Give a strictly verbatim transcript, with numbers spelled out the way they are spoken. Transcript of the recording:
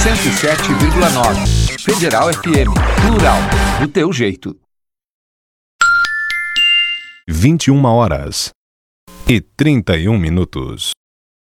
cento e sete vírgula nove. Federal F M. Plural. Do teu jeito. vinte e uma horas e trinta e um minutos.